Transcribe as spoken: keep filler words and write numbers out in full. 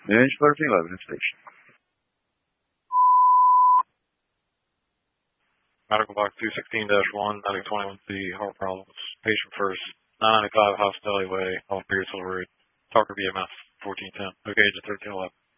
Manage thirteen eleven in station. Medical box two sixteen dash one, medic twenty-one C, heart problems. Patient first, nine ninety-five Hospitality Way, off Beardsville Road. Talker B M S, fourteen ten. Okay, agent thirteen eleven.